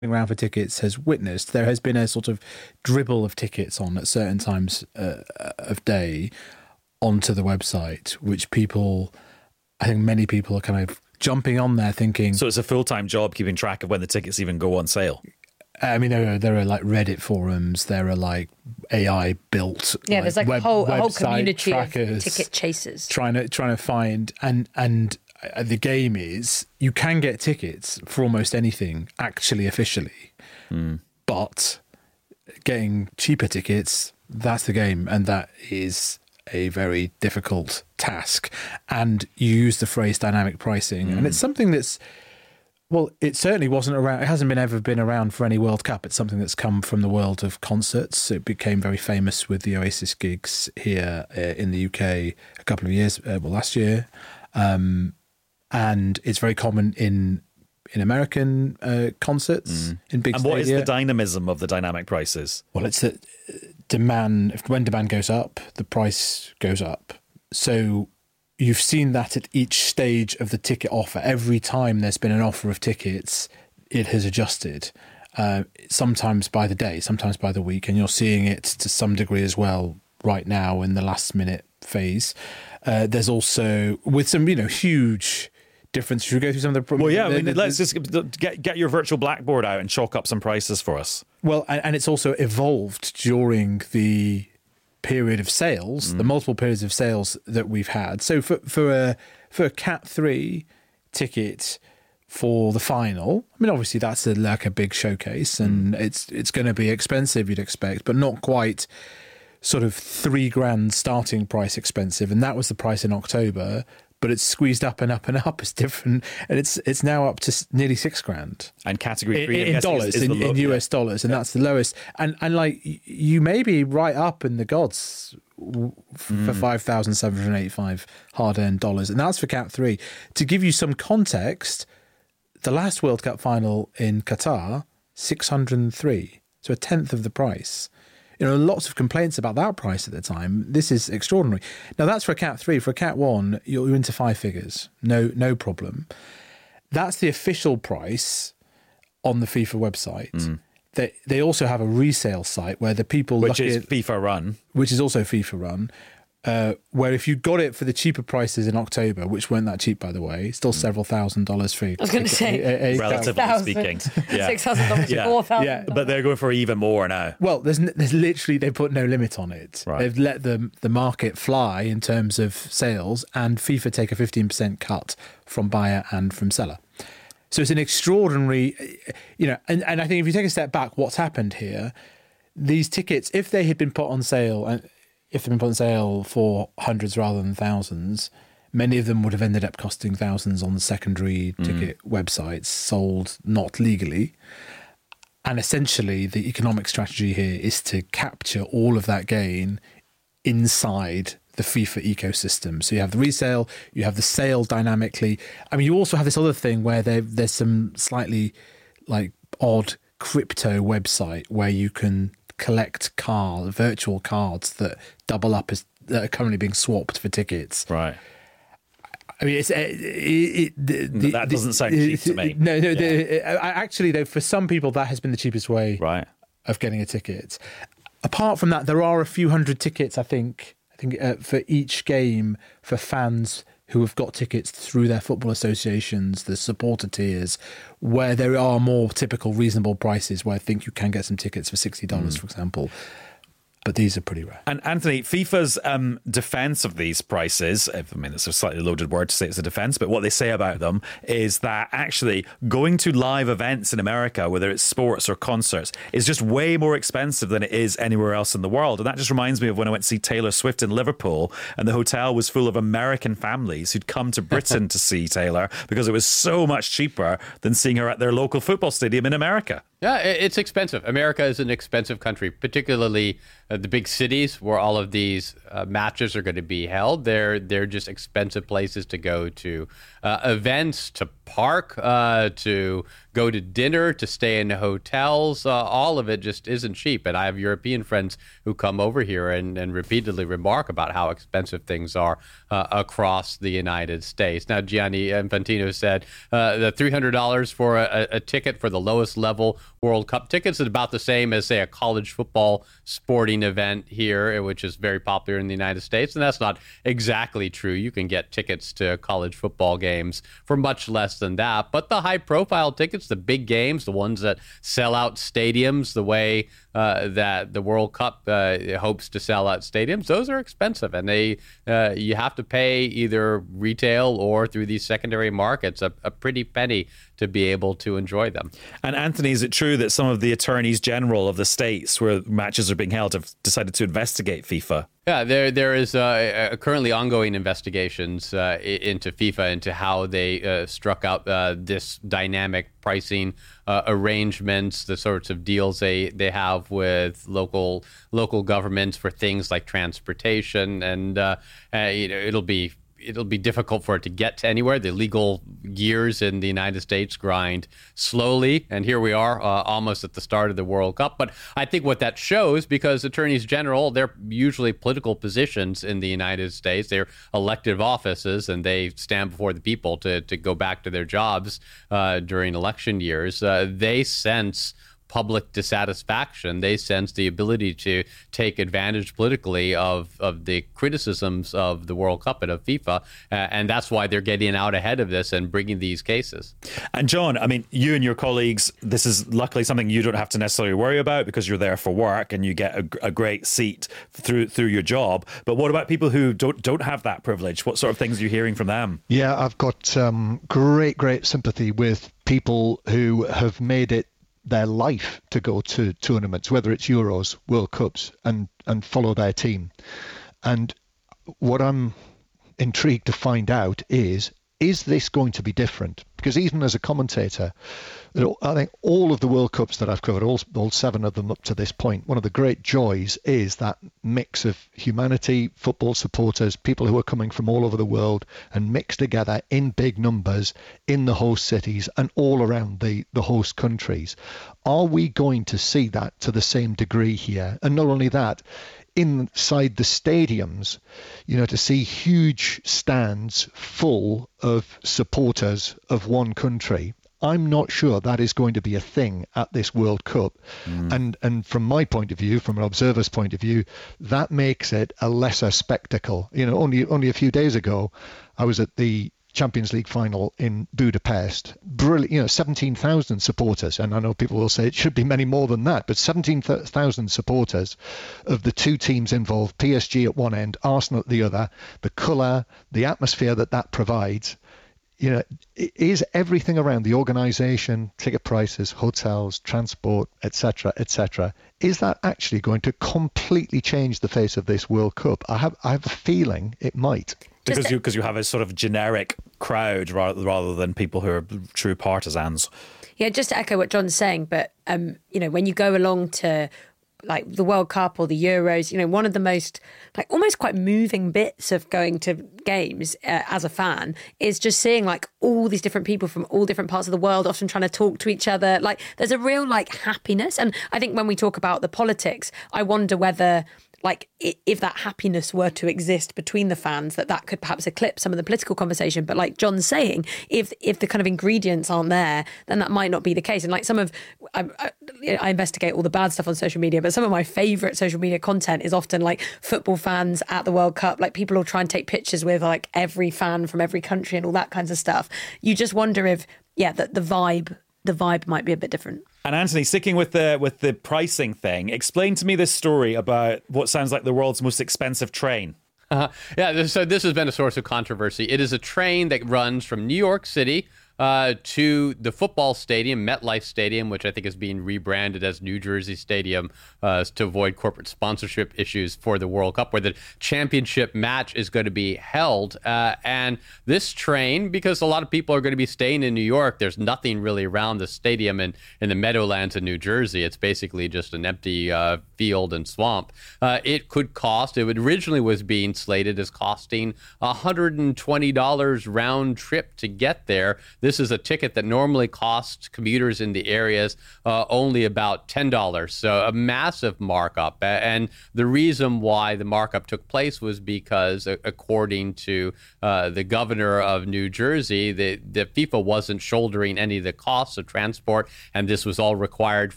around for tickets has witnessed, there has been a sort of dribble of tickets on at certain times of day onto the website, which I think many people are kind of jumping on there thinking... So it's a full-time job keeping track of when the tickets even go on sale. I mean, there are like Reddit forums, there are like AI built... Yeah, there's like a whole community trackers of ticket chasers. Trying to find... And the game is, you can get tickets for almost anything, actually, officially. But getting cheaper tickets, that's the game. And that is a very difficult task. And you use the phrase dynamic pricing. And it's something that's... Well, it certainly wasn't around. It hasn't ever been around for any World Cup. It's something that's come from the world of concerts. It became very famous with the Oasis gigs here in the UK a couple of years, last year. And it's very common in American concerts in big stadia. And what is the dynamism of the dynamic prices? Well, it's that when demand goes up, the price goes up. So you've seen that at each stage of the ticket offer. Every time there's been an offer of tickets, it has adjusted. Sometimes by the day, sometimes by the week, and you're seeing it to some degree as well right now in the last minute phase. There's also, with some huge difference. Should we go through some of the... Well, yeah, let's just get your virtual blackboard out and chalk up some prices for us. Well, and it's also evolved during the period of sales, the multiple periods of sales that we've had. So for a Cat 3 ticket for the final, I mean, obviously that's like a big showcase, and it's going to be expensive, you'd expect, but not quite sort of $3,000 starting price expensive. And that was the price in October. But it's squeezed up and up and up. It's different, and it's now up to nearly $6,000. And category 3 in dollars, in US dollars, and that's the lowest. And like you may be right up in the gods for $5,785 hard-earned dollars, and that's for Cat 3. To give you some context, the last World Cup final in Qatar, 603, so a tenth of the price. Lots of complaints about that price at the time. This is extraordinary. Now, that's for a Cat 3. For a Cat 1, you're into five figures. No problem. That's the official price on the FIFA website. They also have a resale site where the people... Which is FIFA Run. Which is also FIFA Run. Where if you got it for the cheaper prices in October, which weren't that cheap, by the way, still several $1,000s for... I was going to say... relatively speaking. Yeah. $6,000 to $4,000. Yeah. But they're going for even more now. Well, there's literally, they put no limit on it. Right. They've let the market fly in terms of sales, and FIFA take a 15% cut from buyer and from seller. So it's an extraordinary, and I think if you take a step back, what's happened here, these tickets, if they had been put on sale... If they've been put on sale for hundreds rather than thousands, many of them would have ended up costing thousands on the secondary ticket websites, sold not legally. And essentially, the economic strategy here is to capture all of that gain inside the FIFA ecosystem. So you have the resale, you have the sale dynamically. I mean, you also have this other thing where there's some slightly like odd crypto website where you can collect virtual cards that double up as that are currently being swapped for tickets. Right. I mean, that doesn't sound cheap to me. No. Actually, though, for some people, that has been the cheapest way of getting a ticket. Apart from that, there are a few hundred tickets, I think, for each game for fans who have got tickets through their football associations, the supporter tiers, where there are more typical reasonable prices where I think you can get some tickets for $60, for example. But these are pretty rare. And Anthony, FIFA's defense of these prices, I mean, it's a slightly loaded word to say it's a defense, but what they say about them is that actually going to live events in America, whether it's sports or concerts, is just way more expensive than it is anywhere else in the world. And that just reminds me of when I went to see Taylor Swift in Liverpool, and the hotel was full of American families who'd come to Britain to see Taylor because it was so much cheaper than seeing her at their local football stadium in America. Yeah, it's expensive. America is an expensive country, particularly the big cities where all of these matches are going to be held. They're just expensive places to go to events, to park, to go to dinner, to stay in hotels. All of it just isn't cheap. And I have European friends who come over here and repeatedly remark about how expensive things are across the United States. Now, Gianni Infantino said the $300 for a ticket for the lowest level World Cup tickets is about the same as, say, a college football sporting event here, which is very popular in the United States. And that's not exactly true. You can get tickets to college football games for much less than that. But the high-profile tickets, the big games, the ones that sell out stadiums the way that the World Cup hopes to sell out stadiums, those are expensive, and you have to pay either retail or through these secondary markets a pretty penny to be able to enjoy them. And Anthony, is it true that some of the attorneys general of the states where matches are being held have decided to investigate FIFA? Yeah, there is currently ongoing investigations into FIFA, into how they struck out this dynamic pricing arrangements, the sorts of deals they have with local governments for things like transportation, and it'll be difficult for it to get to anywhere. The legal gears in the United States grind slowly, and here we are almost at the start of the World Cup. But I think what that shows, because attorneys general, they're usually political positions in the United States. They're elective offices, and they stand before the people to go back to their jobs during election years. They sense public dissatisfaction. They sense the ability to take advantage politically of the criticisms of the World Cup and of FIFA, and that's why they're getting out ahead of this and bringing these cases. And John, I mean, you and your colleagues, this is luckily something you don't have to necessarily worry about because you're there for work and you get a great seat through your job. But what about people who don't have that privilege? What sort of things are you hearing from them? Yeah, I've got great sympathy with people who have made it their life to go to tournaments, whether it's Euros, World Cups, and follow their team. And what I'm intrigued to find out is this going to be different? Because even as a commentator, I think all of the World Cups that I've covered, all 7 of them up to this point, one of the great joys is that mix of humanity, football supporters, people who are coming from all over the world and mixed together in big numbers in the host cities and all around the host countries. Are we going to see that to the same degree here? And not only that, inside the stadiums, to see huge stands full of supporters of one country, I'm not sure that is going to be a thing at this World Cup. And from my point of view, from an observer's point of view, that makes it a lesser spectacle. Only a few days ago, I was at the Champions League final in Budapest. Brilliant, 17,000 supporters. And I know people will say it should be many more than that, but 17,000 supporters of the two teams involved, PSG at one end, Arsenal at the other, the colour, the atmosphere that provides. Is everything around the organisation, ticket prices, hotels, transport, etc., is that actually going to completely change the face of this World Cup? I have a feeling it might. Because you have a sort of generic crowd rather than people who are true partisans. Yeah, just to echo what John's saying, but when you go along to like the World Cup or the Euros, one of the most almost quite moving bits of going to games as a fan is just seeing all these different people from all different parts of the world, often trying to talk to each other. There's a real happiness. And I think when we talk about the politics, I wonder whether if that happiness were to exist between the fans, that could perhaps eclipse some of the political conversation. But like John's saying, if the kind of ingredients aren't there, then that might not be the case. And I investigate all the bad stuff on social media, but some of my favourite social media content is often football fans at the World Cup. People will try and take pictures with every fan from every country and all that kinds of stuff. You just wonder if, that the vibe might be a bit different. And Anthony, sticking with the pricing thing, explain to me this story about what sounds like the world's most expensive train. Yeah, so this has been a source of controversy. It is a train that runs from New York City to the football stadium, MetLife Stadium, which I think is being rebranded as New Jersey Stadium to avoid corporate sponsorship issues for the World Cup, where the championship match is going to be held. And this train, because a lot of people are going to be staying in New York, there's nothing really around the stadium in the Meadowlands in New Jersey. It's basically just an empty field and swamp. It originally was being slated as costing $120 round trip to get there. This this is a ticket that normally costs commuters in the areas only about $10. So a massive markup. And the reason why the markup took place was because, according to the governor of New Jersey, the FIFA wasn't shouldering any of the costs of transport, and this was all required